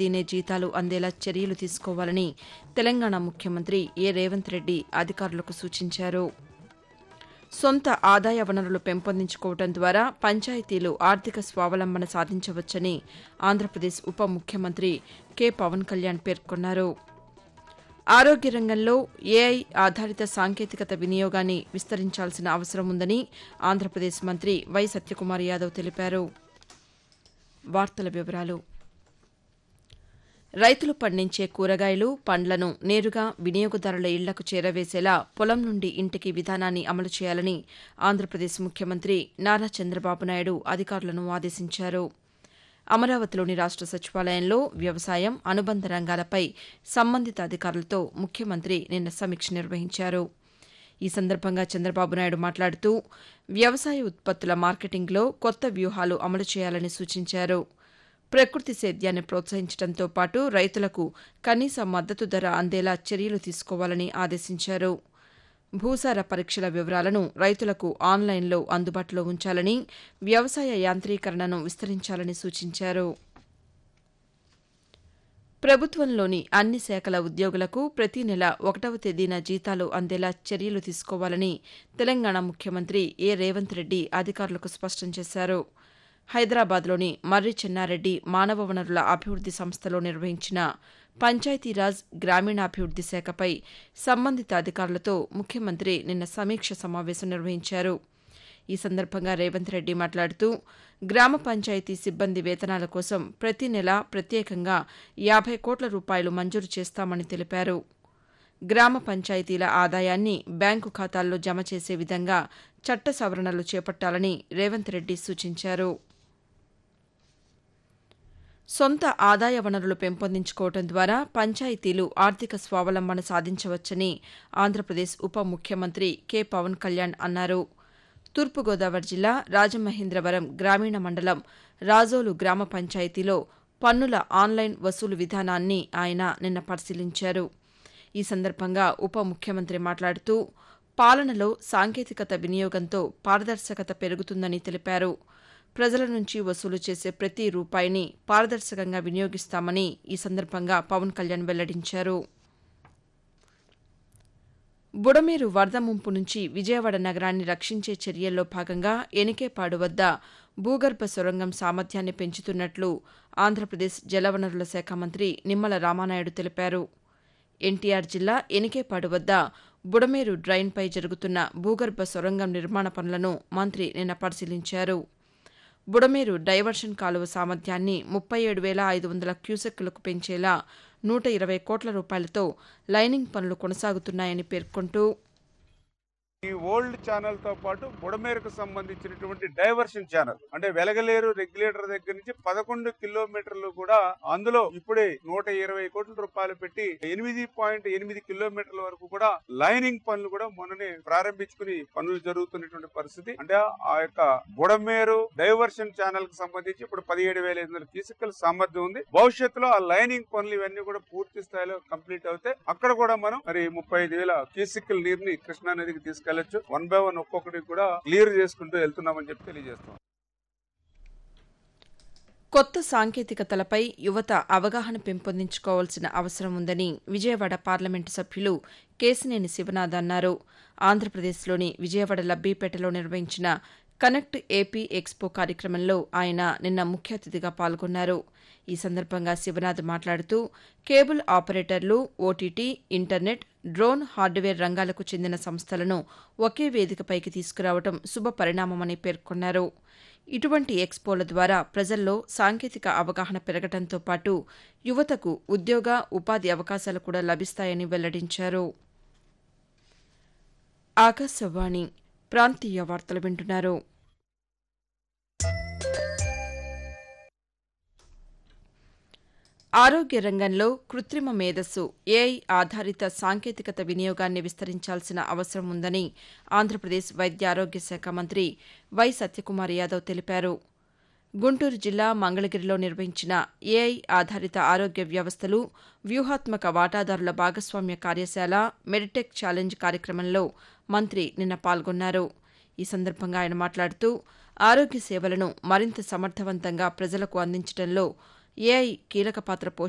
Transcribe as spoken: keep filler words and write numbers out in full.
తేదీనే జీతాలు అందేలా చర్యలు తీసుకోవాలని తెలంగాణ ముఖ్యమంత్రి ఏ రేవంత్ రెడ్డి అధికారులకు సూచించారు. సొంత ఆదాయ వనరులు పెంపొందించుకోవడం ద్వారా పంచాయతీలు ఆర్థిక స్వావలంబన సాధించవచ్చని ఆంధ్రప్రదేశ్ ఉప ముఖ్యమంత్రి కె పవన్ కళ్యాణ్ పేర్కొన్నారు. ఆరోగ్య రంగంలో ఏఐ ఆధారిత సాంకేతికత వినియోగాన్ని విస్తరించాల్సిన అవసరం ఉందని ఆంధ్రప్రదేశ్ మంత్రి వై సత్యకుమార్ యాదవ్ తెలిపారు. వార్తల వివరాలు. రైతులు పండించే కూరగాయలు, పండ్లను నేరుగా వినియోగదారుల ఇళ్లకు చేరవేసేలా పొలం నుండి ఇంటికి విధానాన్ని అమలు చేయాలని ఆంధ్రప్రదేశ్ ముఖ్యమంత్రి నారా చంద్రబాబు నాయుడు అధికారులను ఆదేశించారు. అమరావతిలోని రాష్ట సచివాలయంలో వ్యవసాయం, అనుబంధ రంగాలపై సంబంధిత అధికారులతో ముఖ్యమంత్రి నిన్న సమీక్ష నిర్వహించారు. ఈ సందర్భంగా చంద్రబాబు నాయుడు మాట్లాడుతూ వ్యవసాయ ఉత్పత్తుల మార్కెటింగ్లో కొత్త వ్యూహాలు అమలు చేయాలని సూచించారు. ప్రకృతి సేద్యాన్ని ప్రోత్సహించడంతో పాటు రైతులకు కనీస మద్దతు ధర అందేలా చర్యలు తీసుకోవాలని ఆదేశించారు. భూసార పరీక్షల వివరాలను రైతులకు ఆన్లైన్లో అందుబాటులో ఉంచాలని, వ్యవసాయ యాంత్రీకరణను విస్తరించాలని సూచించారు. ప్రభుత్వంలోని అన్ని శాఖల ఉద్యోగులకు ప్రతి నెల ఒకటవ తేదీన జీతాలు అందేలా చర్యలు తీసుకోవాలని తెలంగాణ ముఖ్యమంత్రి ఏ రేవంత్ రెడ్డి అధికారులకు స్పష్టం చేశారు. హైదరాబాద్లోని మర్రి చెన్నారెడ్డి మానవ వనరుల అభివృద్ది సంస్థలో నిర్వహించిన పంచాయతీరాజ్ గ్రామీణాభివృద్ది శాఖపై సంబంధిత అధికారులతో ముఖ్యమంత్రి నిన్న సమీక్ష సమావేశం నిర్వహించారు. ఈ సందర్భంగా రేవంత్ రెడ్డి మాట్లాడుతూ గ్రామ పంచాయతీ సిబ్బంది వేతనాల కోసం ప్రతి నెల ప్రత్యేకంగా యాభై కోట్ల రూపాయలు మంజూరు చేస్తామని తెలిపారు. గ్రామ పంచాయతీల ఆదాయాన్ని బ్యాంకు ఖాతాల్లో జమ చేసే విధంగా చట్ట సవరణలు చేపట్టాలని రేవంత్ రెడ్డి సూచించారు. సొంత ఆదాయ వనరులు పెంపొందించుకోవడం ద్వారా పంచాయతీలు ఆర్థిక స్వావలంబన సాధించవచ్చని ఆంధ్రప్రదేశ్ ఉప ముఖ్యమంత్రి కె పవన్ కళ్యాణ్ అన్నారు. తూర్పుగోదావరి జిల్లా రాజమహేంద్రవరం గ్రామీణ మండలం రాజోలు గ్రామ పంచాయతీలో పన్నుల ఆన్లైన్ వసూలు విధానాన్ని ఆయన నిన్న పరిశీలించారు. ఈ సందర్భంగా ఉప ముఖ్యమంత్రి మాట్లాడుతూ పాలనలో సాంకేతికత వినియోగంతో పారదర్శకత పెరుగుతుందని తెలిపారు. ప్రజల నుంచి వసూలు చేసే ప్రతి రూపాయిని పారదర్శకంగా వినియోగిస్తామని ఈ సందర్భంగా పవన్ కళ్యాణ్ వెల్లడించారు. బుడమేరు వరద ముంపు నుంచి విజయవాడ నగరాన్ని రక్షించే చర్యల్లో భాగంగా ఎనికేపాడు వద్ద భూగర్భ సొరంగం సామర్థ్యాన్ని పెంచుతున్నట్లు ఆంధ్రప్రదేశ్ జలవనరుల శాఖ మంత్రి నిమ్మల రామానాయుడు తెలిపారు. ఎన్టీఆర్ జిల్లా ఎనికేపాడు వద్ద బుడమేరు డ్రైన్పై జరుగుతున్న భూగర్భ సొరంగం నిర్మాణ పనులను మంత్రి నిన్న పరిశీలించారు. బుడమేరు డైవర్షన్ కాలువ సామర్థ్యాన్ని ముప్పై ఏడు వేల ఐదు వందల క్యూసెక్కులకు పెంచేలా నూట ఇరవై కోట్ల రూపాయలతో లైనింగ్ పనులు కొనసాగుతున్నాయని పేర్కొంటూ ఈ ఓల్డ్ ఛానల్ తో పాటు బుడమేరుకు సంబంధించినటువంటి డైవర్షన్ ఛానల్ అంటే వెలగలేరు రెగ్యులేటర్ దగ్గర నుంచి పదకొండు కిలోమీటర్లు కూడా అందులో ఇప్పుడే నూట ఇరవై కోట్ల రూపాయలు పెట్టి ఎనిమిది పాయింట్ ఎనిమిది కిలోమీటర్ల వరకు కూడా లైనింగ్ పనులు కూడా మొన్ననే ప్రారంభించుకుని పనులు జరుగుతున్నటువంటి పరిస్థితి. అంటే ఆ యొక్క బుడమేరు డైవర్షన్ ఛానల్ కు సంబంధించి ఇప్పుడు పదిహేడు వేల ఐదు వందల క్యూసెక్కుల సామర్థ్యం ఉంది. భవిష్యత్తులో ఆ లైనింగ్ పనులు ఇవన్నీ కూడా పూర్తి స్థాయిలో కంప్లీట్ అవుతాయి. అక్కడ కూడా మనం మరి ముప్పై ఐదు వేల క్యూసెక్కుల నీరుని కృష్ణా నదికి తీసుకెళ్ళ వన్ బై వన్ ఒక్కొక్కటి కూడా క్లియర్ చేసుకుంటూ వెళ్తున్నామని చెప్పి తెలియజేస్తాం. కొత్త సాంకేతికతలపై యువత అవగాహన పెంపొందించుకోవాల్సిన అవసరం ఉందని విజయవాడ పార్లమెంటు సభ్యులు కేశినేని శివనాథ్ అన్నారు. ఆంధ్రప్రదేశ్లోని విజయవాడ లబ్బీపేటలో నిర్వహించిన కనెక్ట్ ఏపీ ఎక్స్పో కార్యక్రమంలో ఆయన నిన్న ముఖ్య అతిథిగా పాల్గొన్నారు. ఈ సందర్భంగా శివనాథ్ మాట్లాడుతూ కేబుల్ ఆపరేటర్లు, ఓటీటీ, ఇంటర్నెట్, డ్రోన్ హార్డ్వేర్ రంగాలకు చెందిన సంస్థలను ఒకే వేదికపైకి తీసుకురావడం శుభ పరిణామమని పేర్కొన్నారు. ఇటువంటి ఎక్స్పోల ద్వారా ప్రజల్లో సాంకేతిక అవగాహన పెరగడంతో పాటు యువతకు ఉద్యోగ, ఉపాధి అవకాశాలు కూడా లభిస్తాయని వెల్లడించారు. ఆకాశవాణి ప్రాంతీయ వార్తలు వింటున్నారు. ఆరోగ్య రంగంలో కృత్రిమ మేధస్సు, ఏఐ ఆధారిత సాంకేతికత వినియోగాన్ని విస్తరించాల్సిన అవసరం ఉందని ఆంధ్రప్రదేశ్ వైద్య ఆరోగ్య శాఖ మంత్రి వై సత్యకుమార్ యాదవ్ తెలిపారు. గుంటూరు జిల్లా మంగళగిరిలో నిర్వహించిన ఏఐ ఆధారిత ఆరోగ్య వ్యవస్థలు, వ్యూహాత్మక వాటాదారుల భాగస్వామ్య కార్యశాల మెడిటెక్ ఛాలెంజ్ కార్యక్రమంలో మంత్రి నిన్న పాల్గొన్నారు. ఈ సందర్భంగా ఆయన మాట్లాడుతూ ఆరోగ్య సేవలను మరింత సమర్థవంతంగా ప్రజలకు అందించడంలో ఏఐ కీలక పాత్ర పోషిస్తుందని